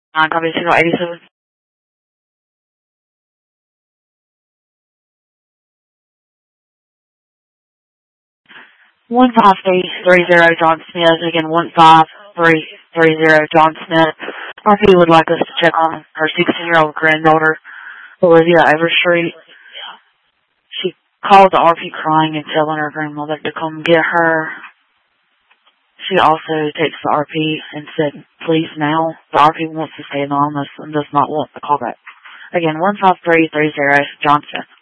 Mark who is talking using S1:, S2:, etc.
S1: Copy signal 87. 15330 John Smith. Again, 15330 John Smith. RP would like us to check on her 16-year-old granddaughter, Olivia Overstreet. She called the RP crying and telling her grandmother to come get her. She also texted the RP and said, please now. The RP wants to stay anonymous and does not want the callback. Again, 15330 John Smith.